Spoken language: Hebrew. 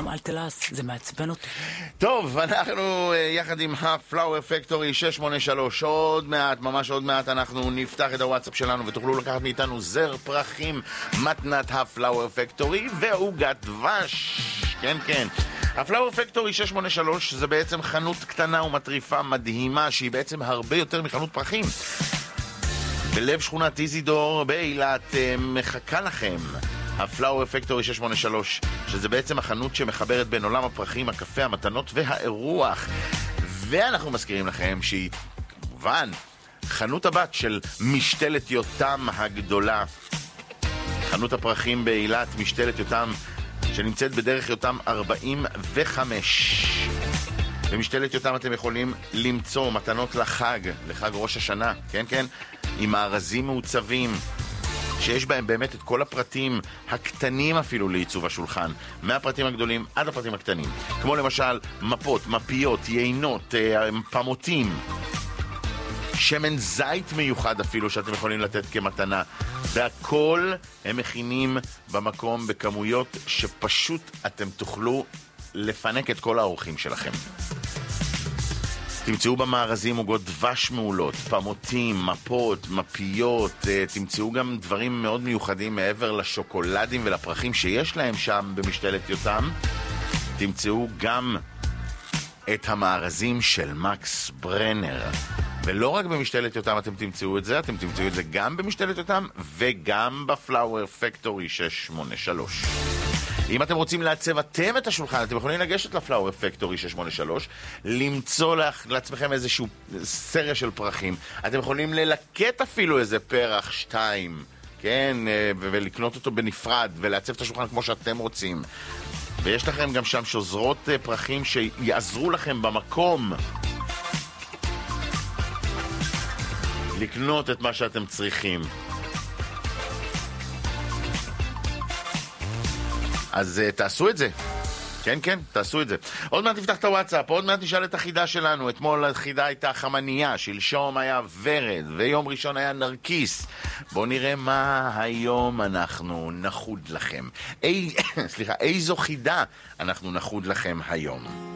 אל תלעס, זה מעצבן אותי. טוב, אנחנו יחד עם הפלאואר פקטורי 683, עוד מעט, ממש עוד מעט, אנחנו נפתח את הוואטסאפ שלנו ותוכלו לקחת מאיתנו זר פרחים, מתנת הפלאואר פקטורי ועוגת דבש. כן, כן. הפלאואר פקטורי 683 זה בעצם חנות קטנה ומטריפה מדהימה, שהיא בעצם הרבה יותר מחנות פרחים. בלב שכונת איזידור באילת מחכה לכם הפלאואר פקטורי 683, שזה בעצם החנות שמחברת בין עולם הפרחים, הקפה, המתנות והאירוח. ואנחנו מזכירים לכם שהיא כמובן חנות הבת של משתלת יותם הגדולה, חנות הפרחים באילת, משתלת יותם, שנמצאת בדרך יותם 45. במשתלת יותם אתם יכולים למצוא מתנות לחג ראש השנה, כן כן, עם מארזים מעוצבים שיש בהם באמת את כל הפרטים הקטנים אפילו לעיצוב השולחן, מהפרטים הגדולים עד לפרטים הקטנים, כמו למשל מפות, מפיות, יינות, פמותים, שמן זית מיוחד אפילו שאתם יכולים לתת כמתנה, והכל הם מכינים במקום בכמויות שפשוט אתם תוכלו לפנק את כל האורחים שלכם. תמצאו במארזים עוגות דבש מעולות, פמותים, מפות, מפיות, תמצאו גם דברים מאוד מיוחדים מעבר לשוקולדים ולפרחים שיש להם שם במשתלת יותם. תמצאו גם את המארזים של מקס ברנר. ולא רק במשתלת יותם אתם תמצאו את זה, אתם תמצאו את זה גם במשתלת יותם וגם בפלאואר פקטורי 683. אם אתם רוצים לעצב אתם את השולחן, אתם יכולים לגשת לפלאואר פקטורי 683, למצוא לעצמכם איזשהו סריה של פרחים. אתם יכולים ללקט אפילו איזה פרח 2, כן, ולקנות אותו בנפרד, ולעצב את השולחן כמו שאתם רוצים. ויש לכם גם שם שוזרות פרחים שיעזרו לכם במקום לקנות את מה שאתם צריכים. אז תעשו את זה. כן, כן, תעשו את זה. עוד מעט נפתח את הוואטסאפ, עוד מעט נשאל את החידה שלנו. אתמול החידה הייתה חמניה, שלשום היה ורד, ויום ראשון היה נרקיס. בואו נראה מה היום אנחנו נחוד לכם. סליחה, איזו חידה אנחנו נחוד לכם היום.